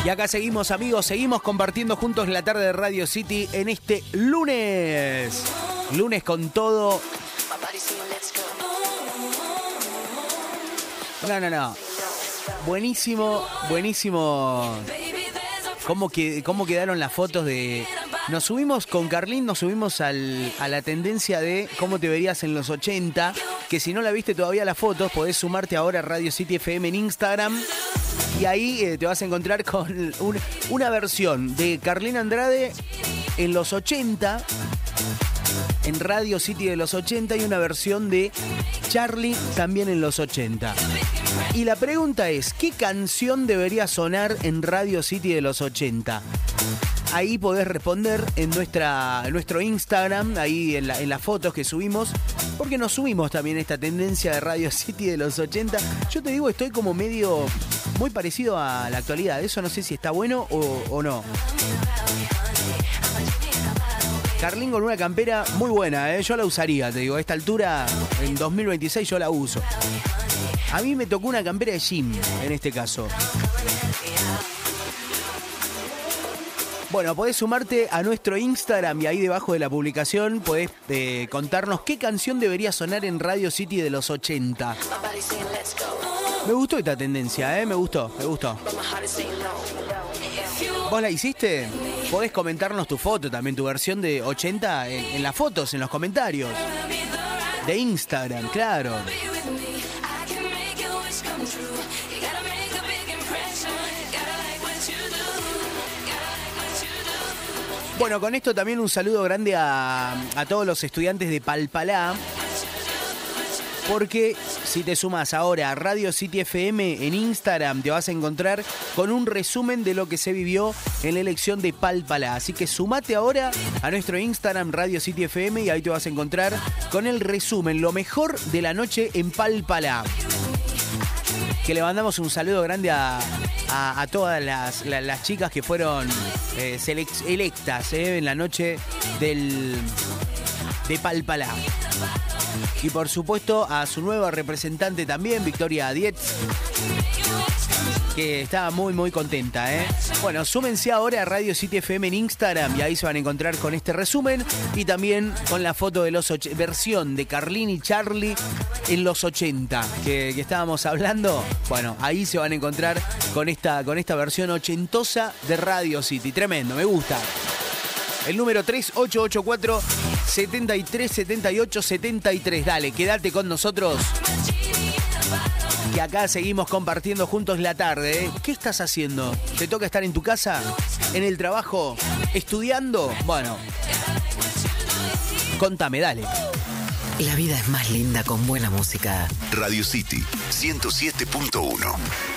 Y acá seguimos, amigos, seguimos compartiendo juntos la tarde de Radio City en este lunes. Lunes con todo. No. Buenísimo. ¿Cómo quedaron las fotos de...? Nos subimos con Carlín, a la tendencia de cómo te verías en los 80, que si no la viste todavía las fotos, podés sumarte ahora a Radio City FM en Instagram y ahí te vas a encontrar con una versión de Carlín Andrade en los 80, en Radio City de los 80, y una versión de Charly también en los 80. Y la pregunta es, ¿qué canción debería sonar en Radio City de los 80? Ahí podés responder en nuestro Instagram, ahí en las fotos que subimos, porque nos subimos también esta tendencia de Radio City de los 80. Yo te digo, estoy como muy parecido a la actualidad. Eso no sé si está bueno o no. Carlín con una campera muy buena, yo la usaría, te digo, a esta altura, en 2026 yo la uso. A mí me tocó una campera de gym, en este caso. Bueno, podés sumarte a nuestro Instagram y ahí debajo de la publicación podés contarnos qué canción debería sonar en Radio City de los 80. Me gustó esta tendencia, me gustó. ¿Vos la hiciste? Podés comentarnos tu foto también, tu versión de 80 en las fotos, en los comentarios. De Instagram, claro. Bueno, con esto también un saludo grande a todos los estudiantes de Palpalá, porque si te sumas ahora a Radio City FM en Instagram, te vas a encontrar con un resumen de lo que se vivió en la elección de Palpalá. Así que sumate ahora a nuestro Instagram Radio City FM y ahí te vas a encontrar con el resumen, lo mejor de la noche en Palpalá. Que le mandamos un saludo grande a todas las chicas que fueron electas en la noche de Palpalá. Y por supuesto a su nueva representante también, Victoria Dietz, que estaba muy contenta. Bueno, súmense ahora a Radio City FM en Instagram y ahí se van a encontrar con este resumen y también con la foto de versión de Carlín y Charly en los 80 que estábamos hablando. Bueno, ahí se van a encontrar con esta versión ochentosa de Radio City. Tremendo, me gusta. El número 3884-7378-73. Dale, quédate con nosotros. Y acá seguimos compartiendo juntos la tarde. ¿Qué estás haciendo? ¿Te toca estar en tu casa? ¿En el trabajo? ¿Estudiando? Bueno, contame, dale. La vida es más linda con buena música. Radio City 107.1.